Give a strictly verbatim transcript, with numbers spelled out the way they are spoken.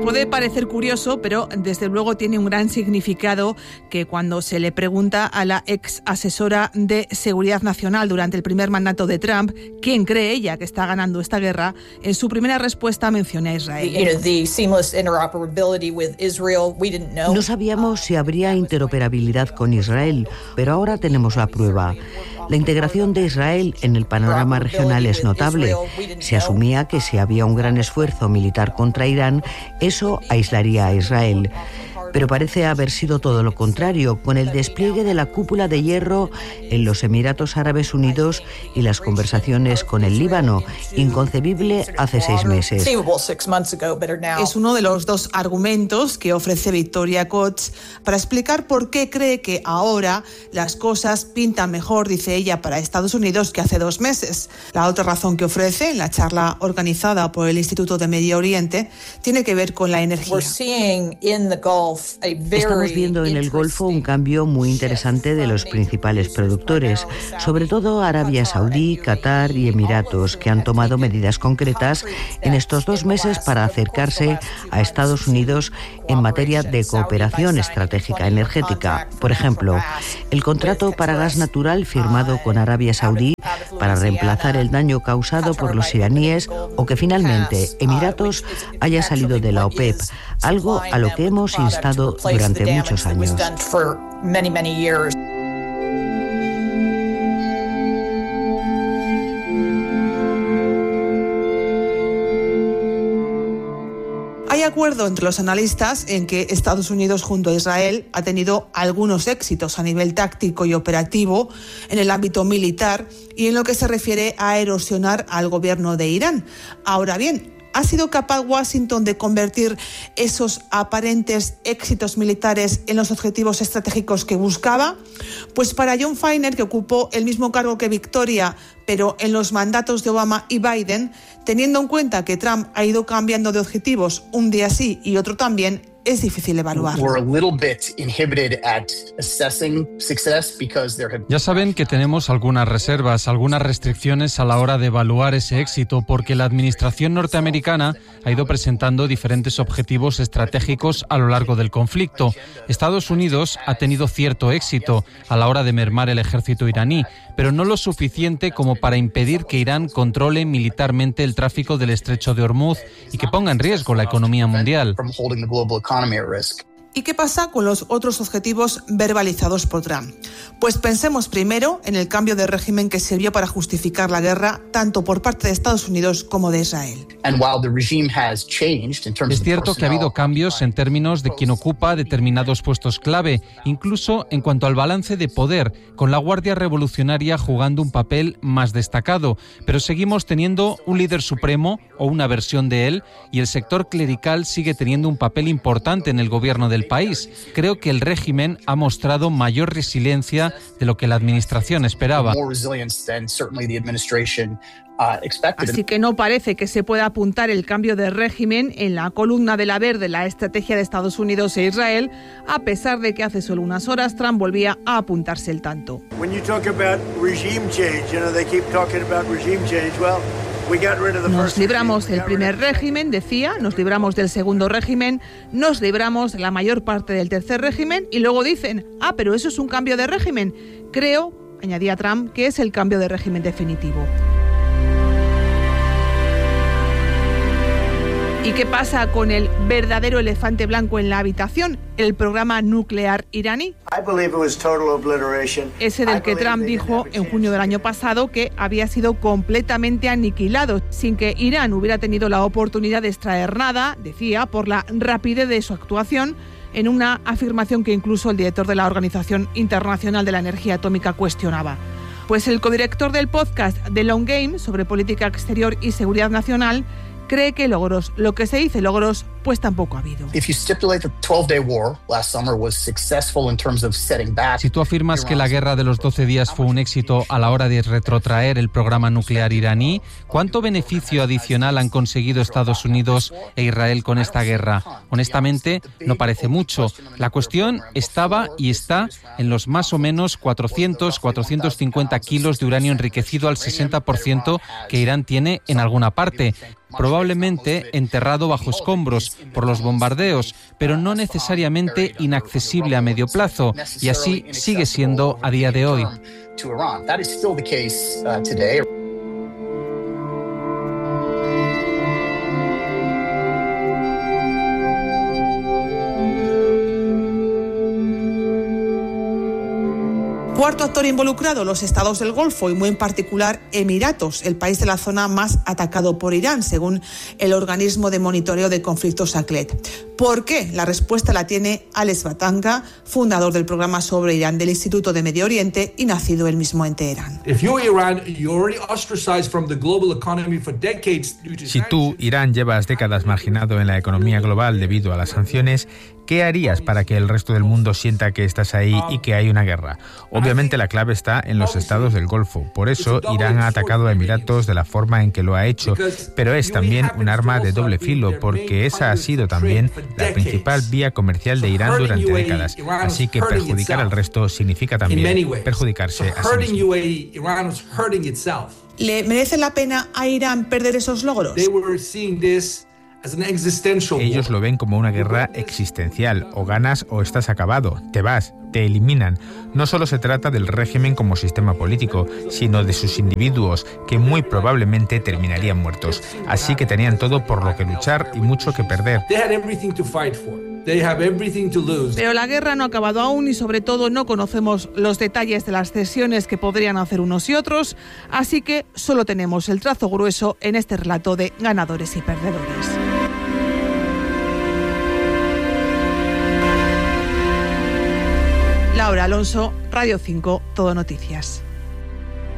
Puede parecer curioso, pero desde luego tiene un gran significado que cuando se le pregunta a la ex asesora de Seguridad Nacional durante el primer mandato de Trump quién cree ella que está ganando esta guerra, en su primera respuesta menciona a Israel. No sabíamos si habría interoperabilidad con Israel, pero ahora tenemos la prueba. La integración de Israel en el panorama regional es notable. Se asumía que si había un gran esfuerzo militar contra Irán, eso aislaría a Israel. Pero parece haber sido todo lo contrario, con el despliegue de la cúpula de hierro en los Emiratos Árabes Unidos y las conversaciones con el Líbano, inconcebible hace seis meses. Es uno de los dos argumentos que ofrece Victoria Coates para explicar por qué cree que ahora las cosas pintan mejor, dice ella, para Estados Unidos que hace dos meses. La otra razón que ofrece en la charla organizada por el Instituto de Medio Oriente tiene que ver con la energía. Estamos viendo en el Golfo un cambio muy interesante de los principales productores, sobre todo Arabia Saudí, Qatar y Emiratos, que han tomado medidas concretas en estos dos meses para acercarse a Estados Unidos en materia de cooperación estratégica energética. Por ejemplo, el contrato para gas natural firmado con Arabia Saudí para reemplazar el daño causado por los iraníes, o que finalmente Emiratos haya salido de la OPEP, algo a lo que hemos instado durante muchos años. Hay acuerdo entre los analistas en que Estados Unidos junto a Israel ha tenido algunos éxitos a nivel táctico y operativo en el ámbito militar y en lo que se refiere a erosionar al gobierno de Irán. Ahora bien, ¿ha sido capaz Washington de convertir esos aparentes éxitos militares en los objetivos estratégicos que buscaba? Pues para Jon Finer, que ocupó el mismo cargo que Victoria, pero en los mandatos de Obama y Biden, teniendo en cuenta que Trump ha ido cambiando de objetivos un día sí y otro también, es difícil evaluar. Ya saben que tenemos algunas reservas, algunas restricciones a la hora de evaluar ese éxito, porque la administración norteamericana ha ido presentando diferentes objetivos estratégicos a lo largo del conflicto. Estados Unidos ha tenido cierto éxito a la hora de mermar el ejército iraní, pero no lo suficiente como para impedir que Irán controle militarmente el tráfico del estrecho de Hormuz y que ponga en riesgo la economía mundial. ¿Y qué pasa con los otros objetivos verbalizados por Trump? Pues pensemos primero en el cambio de régimen que sirvió para justificar la guerra tanto por parte de Estados Unidos como de Israel. Es cierto que ha habido cambios en términos de quien ocupa determinados puestos clave, incluso en cuanto al balance de poder, con la Guardia Revolucionaria jugando un papel más destacado, pero seguimos teniendo un líder supremo o una versión de él y el sector clerical sigue teniendo un papel importante en el gobierno del país. Creo que el régimen ha mostrado mayor resiliencia de lo que la administración esperaba. Así que no parece que se pueda apuntar el cambio de régimen en la columna de la ver de la estrategia de Estados Unidos e Israel, a pesar de que hace solo unas horas Trump volvía a apuntarse el tanto. Nos libramos del primer régimen, decía, nos libramos del segundo régimen, nos libramos de la mayor parte del tercer régimen y luego dicen, ah, pero eso es un cambio de régimen. Creo, añadía Trump, que es el cambio de régimen definitivo. ¿Y qué pasa con el verdadero elefante blanco en la habitación? El programa nuclear iraní. Ese del que Trump dijo en junio del año pasado que había sido completamente aniquilado, sin que Irán hubiera tenido la oportunidad de extraer nada, decía, por la rapidez de su actuación, en una afirmación que incluso el director de la Organización Internacional de la Energía Atómica cuestionaba. Pues el codirector del podcast The Long Game sobre política exterior y seguridad nacional cree que logros, lo que se dice logros, pues tampoco ha habido. Si tú afirmas que la guerra de los doce días fue un éxito a la hora de retrotraer el programa nuclear iraní, ¿cuánto beneficio adicional han conseguido Estados Unidos e Israel con esta guerra? Honestamente, no parece mucho. La cuestión estaba y está en los más o menos cuatrocientos, cuatrocientos cincuenta kilos de uranio enriquecido al sesenta por ciento que Irán tiene en alguna parte. probablemente enterrado bajo escombros por los bombardeos, pero no necesariamente inaccesible a medio plazo, y así sigue siendo a día de hoy. Cuarto actor involucrado, los estados del Golfo y muy en particular Emiratos, el país de la zona más atacado por Irán, según el organismo de monitoreo de conflictos A C L E D. ¿Por qué? La respuesta la tiene Alex Batanga, fundador del programa sobre Irán del Instituto de Medio Oriente y nacido él mismo en Teherán. Si tú, Irán, llevas décadas marginado en la economía global debido a las sanciones, ¿qué harías para que el resto del mundo sienta que estás ahí y que hay una guerra? Obviamente la clave está en los estados del Golfo. Por eso Irán ha atacado a Emiratos de la forma en que lo ha hecho, pero es también un arma de doble filo porque esa ha sido también la principal vía comercial de Irán durante décadas. Así que perjudicar al resto significa también perjudicarse a sí mismo. ¿Le merece la pena a Irán perder esos logros? Ellos lo ven como una guerra existencial, o ganas o estás acabado, te vas, te eliminan. No solo se trata del régimen como sistema político, sino de sus individuos, que muy probablemente terminarían muertos. Así que tenían todo por lo que luchar y mucho que perder. Pero la guerra no ha acabado aún y sobre todo no conocemos los detalles de las cesiones que podrían hacer unos y otros, así que solo tenemos el trazo grueso en este relato de ganadores y perdedores. Laura Alonso, Radio cinco, Todo Noticias.